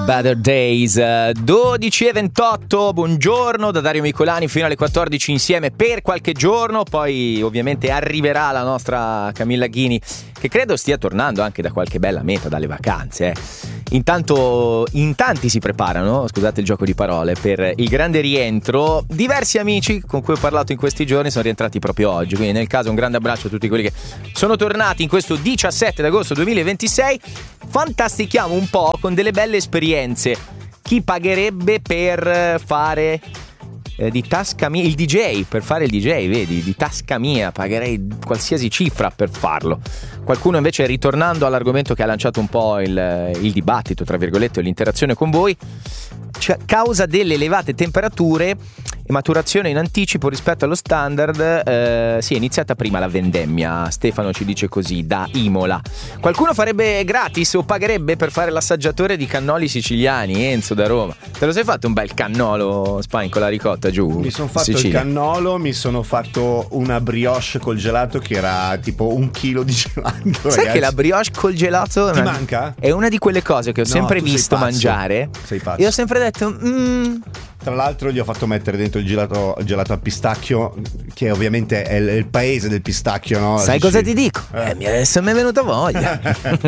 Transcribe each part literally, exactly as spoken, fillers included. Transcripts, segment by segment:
Better Days. Dodici e ventotto, buongiorno da Dario Micolani fino alle quattordici insieme per qualche giorno, poi ovviamente arriverà la nostra Camilla Ghini, che credo stia tornando anche da qualche bella meta, dalle vacanze. Eh. Intanto in tanti si preparano, scusate il gioco di parole, per il grande rientro. Diversi amici con cui ho parlato in questi giorni sono rientrati proprio oggi, quindi nel caso un grande abbraccio a tutti quelli che sono tornati in questo diciassette d'agosto duemilaventisei. Fantastichiamo un po' con delle belle esperienze. Chi pagherebbe per fare eh, di tasca mia, il D J, per fare il D J, vedi, di tasca mia, pagherei qualsiasi cifra per farlo. Qualcuno invece, ritornando all'argomento che ha lanciato un po' il, il dibattito, tra virgolette, l'interazione con voi, cioè, causa delle elevate temperature e maturazione in anticipo rispetto allo standard, eh, sì, è iniziata prima la vendemmia. Stefano ci dice così, da Imola. Qualcuno farebbe gratis o pagherebbe per fare l'assaggiatore di cannoli siciliani? Enzo da Roma, te lo sei fatto un bel cannolo, Spine, con la ricotta giù? Mi sono fatto Sicilia. Il cannolo, mi sono fatto una brioche col gelato che era tipo un chilo di gelato. Sai ragazzi, che la brioche col gelato ti è una, manca? È una di quelle cose che ho No, sempre tu sei visto pazzo. mangiare. Sei pazzo. E ho sempre detto mm. Tra l'altro gli ho fatto mettere dentro il gelato, il gelato al pistacchio, che ovviamente è il, è il paese del pistacchio, no? Sai Sì, cosa sì. ti dico? Eh. Eh, mi- adesso mi è venuta voglia.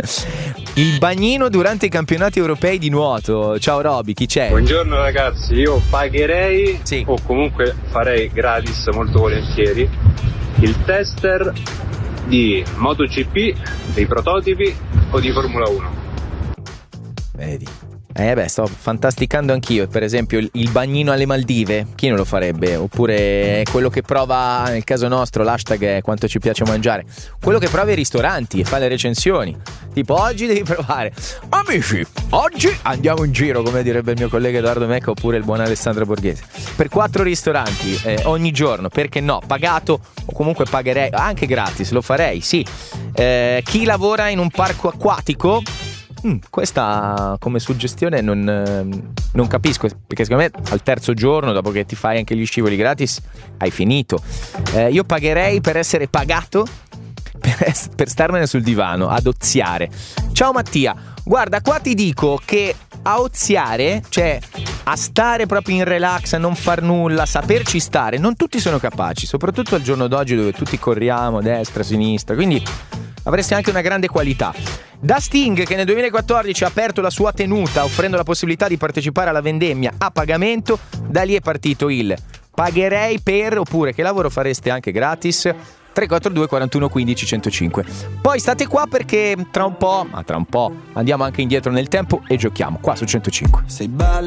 Il bagnino durante i campionati europei di nuoto. Ciao Roby, chi c'è? Buongiorno ragazzi, io pagherei Sì. o comunque farei gratis molto volentieri il tester di MotoGP, dei prototipi o di Formula uno. Vedi. Eh beh, sto fantasticando anch'io. Per esempio il, il bagnino alle Maldive, chi non lo farebbe? Oppure quello che prova, nel caso nostro l'hashtag è quanto ci piace mangiare, quello che prova i ristoranti e fa le recensioni, tipo oggi devi provare, amici, oggi andiamo in giro, come direbbe il mio collega Edoardo Mecca oppure il buon Alessandro Borghese, per quattro ristoranti eh, ogni giorno, perché no, pagato, o comunque pagherei anche gratis, lo farei, sì. Eh, chi lavora in un parco acquatico? Mm, questa come suggestione non, eh, non capisco, perché secondo me al terzo giorno, dopo che ti fai anche gli scivoli gratis, hai finito. Eh, io pagherei per essere pagato per, es- per starmene sul divano ad oziare. Ciao Mattia, guarda qua ti dico che a oziare, cioè a stare proprio in relax, a non far nulla, a saperci stare, non tutti sono capaci, soprattutto al giorno d'oggi dove tutti corriamo destra, sinistra, quindi avresti anche una grande qualità. Da Sting, che nel duemilaquattordici ha aperto la sua tenuta offrendo la possibilità di partecipare alla vendemmia a pagamento, da lì è partito il pagherei per, oppure che lavoro fareste anche gratis, tre quattro due quarantuno quindici centocinque. Poi state qua perché tra un po', ma tra un po' andiamo anche indietro nel tempo e giochiamo qua su centocinque. Sei bella